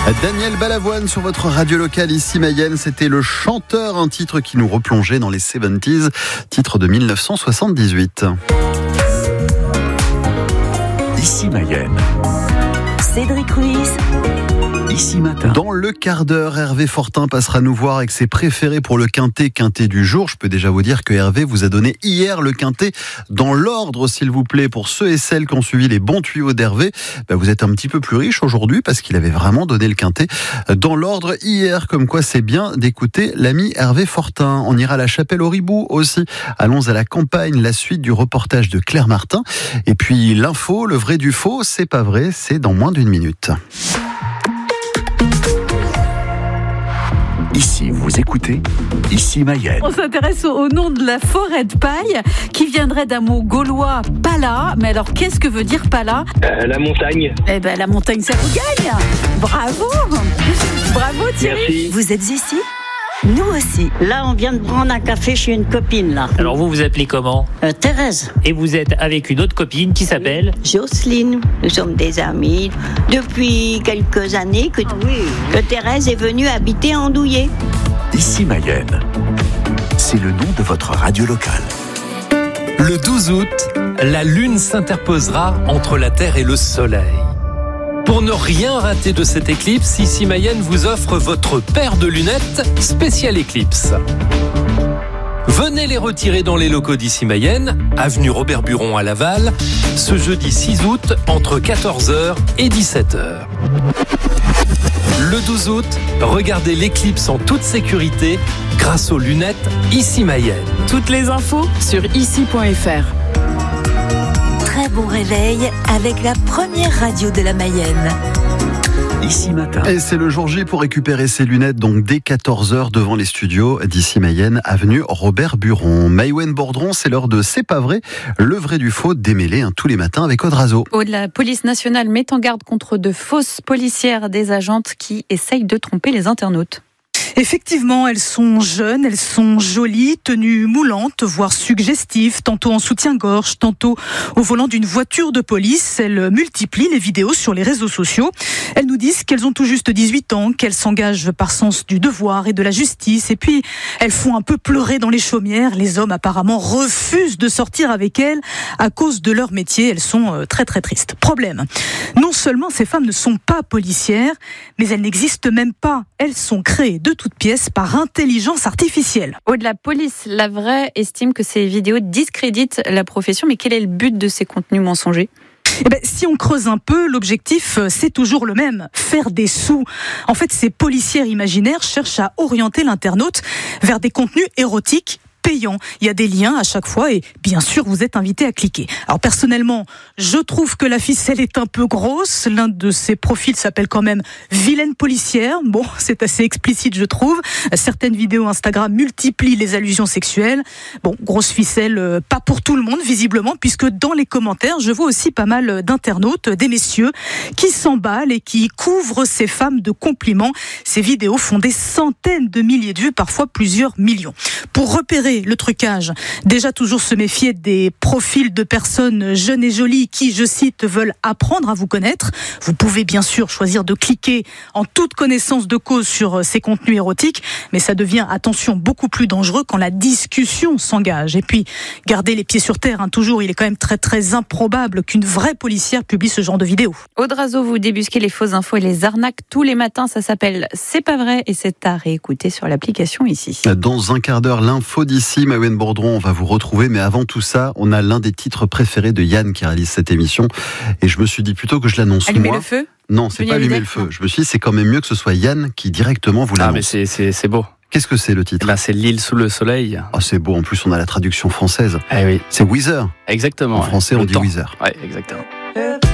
Daniel Balavoine sur votre radio locale ici Mayenne, c'était Le Chanteur, un titre qui nous replongeait dans les 70s, titre de 1978. Ici Mayenne. Cédric Ruiz. Ici matin. Dans le quart d'heure, Hervé Fortin passera nous voir avec ses préférés pour le quintet du jour. Je peux déjà vous dire que Hervé vous a donné hier le quintet dans l'ordre, s'il vous plaît. Pour ceux et celles qui ont suivi les bons tuyaux d'Hervé, vous êtes un petit peu plus riche aujourd'hui parce qu'il avait vraiment donné le quintet dans l'ordre hier. Comme quoi, c'est bien d'écouter l'ami Hervé Fortin. On ira à la Chapelle-Auribou aussi. Allons à la campagne, la suite du reportage de Claire Martin. Et puis l'info, le vrai du faux, c'est pas vrai, c'est dans moins d'une minute. Ici, vous écoutez Ici Mayenne. On s'intéresse au nom de la forêt de paille qui viendrait d'un mot gaulois pala. Mais alors, qu'est-ce que veut dire pala ? La montagne. Eh ben, la montagne, ça vous gagne. Bravo. Bravo Thierry. Merci. Vous êtes ici ? Nous aussi. Là, on vient de prendre un café chez une copine, là. Alors vous vous appelez comment ? Thérèse. Et vous êtes avec une autre copine qui s'appelle ? Jocelyne. Nous sommes des amis depuis quelques années que Thérèse est venue habiter à Andouillé. Ici Mayenne. C'est le nom de votre radio locale. Le 12 août, la Lune s'interposera entre la Terre et le Soleil. Pour ne rien rater de cette éclipse, Ici Mayenne vous offre votre paire de lunettes spéciale éclipse. Venez les retirer dans les locaux d'Ici Mayenne, avenue Robert Buron à Laval, ce jeudi 6 août entre 14h et 17h. Le 12 août, regardez l'éclipse en toute sécurité grâce aux lunettes Ici Mayenne. Toutes les infos sur ici.fr. Très bon réveil avec la première radio de la Mayenne. Ici matin. Et c'est le jour J pour récupérer ses lunettes, donc dès 14h devant les studios d'Ici Mayenne, avenue Robert Buron. Maïwen Bordron, c'est l'heure de C'est pas vrai, le vrai du faux démêlé tous les matins avec Audrazo. La police nationale met en garde contre de fausses policières, des agentes qui essayent de tromper les internautes. Effectivement, elles sont jeunes, elles sont jolies, tenues moulantes, voire suggestives, tantôt en soutien-gorge, tantôt au volant d'une voiture de police. Elles multiplient les vidéos sur les réseaux sociaux. Elles nous disent qu'elles ont tout juste 18 ans, qu'elles s'engagent par sens du devoir et de la justice. Et puis, elles font un peu pleurer dans les chaumières. Les hommes apparemment refusent de sortir avec elles à cause de leur métier. Elles sont très très tristes. Problème. Non seulement ces femmes ne sont pas policières, mais elles n'existent même pas. Elles sont créées de toutes pièces par intelligence artificielle. La police, la vraie, estime que ces vidéos discréditent la profession. Mais quel est le but de ces contenus mensongers ? Si on creuse un peu, l'objectif, c'est toujours le même, faire des sous. En fait, ces policières imaginaires cherchent à orienter l'internaute vers des contenus érotiques payant. Il y a des liens à chaque fois et bien sûr vous êtes invité à cliquer. Alors personnellement, je trouve que la ficelle est un peu grosse. L'un de ces profils s'appelle quand même Vilaine policière. Bon, c'est assez explicite je trouve. Certaines vidéos Instagram multiplient les allusions sexuelles. Bon, grosse ficelle, pas pour tout le monde visiblement, puisque dans les commentaires, je vois aussi pas mal d'internautes, des messieurs qui s'emballent et qui couvrent ces femmes de compliments. Ces vidéos font des centaines de milliers de vues, parfois plusieurs millions. Pour repérer le trucage, déjà toujours se méfier des profils de personnes jeunes et jolies qui, je cite, veulent apprendre à vous connaître. Vous pouvez bien sûr choisir de cliquer en toute connaissance de cause sur ces contenus érotiques, mais ça devient, attention, beaucoup plus dangereux quand la discussion s'engage. Et puis, gardez les pieds sur terre, toujours, il est quand même très très improbable qu'une vraie policière publie ce genre de vidéo. Audrazo, vous débusquez les fausses infos et les arnaques tous les matins, ça s'appelle C'est pas vrai et c'est à réécouter sur l'application ici. Dans un quart d'heure, l'info d'ici, Maïwen Bordron, on va vous retrouver, mais avant tout ça, on a l'un des titres préférés de Yann qui réalise cette émission, et je me suis dit plutôt que je l'annonce Allumer moi. Le feu ? Non, c'est pas Allumer le feu. Je me suis dit, c'est quand même mieux que ce soit Yann qui directement vous l'annonce. Ah, mais c'est beau. Qu'est-ce que c'est le titre ? C'est L'île sous le soleil. Oh, c'est beau, en plus on a la traduction française. Eh oui. C'est Weezer. Exactement. En français, on dit Weezer. Ouais, exactement.